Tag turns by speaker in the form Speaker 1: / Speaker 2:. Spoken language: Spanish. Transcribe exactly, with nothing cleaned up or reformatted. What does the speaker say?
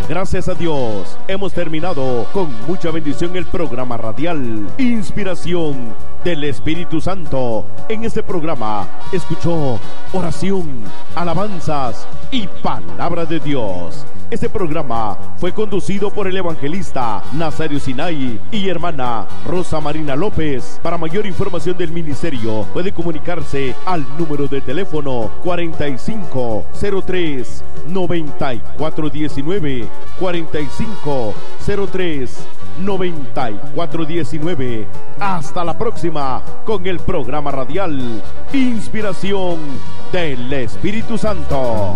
Speaker 1: Gracias a Dios, hemos terminado con mucha bendición el programa radial Inspiración del Espíritu Santo. En este programa escuchó oración, alabanzas y palabra de Dios. Este programa fue conducido por el evangelista Nazario Sinay y hermana Rosa Marina López. Para mayor información del ministerio puede comunicarse al número de teléfono cuarenta y cinco cero tres noventa y cuatro diecinueve, cuarenta y cinco cero tres noventa y cuatro diecinueve. Hasta la próxima con el programa radial Inspiración del Espíritu Santo.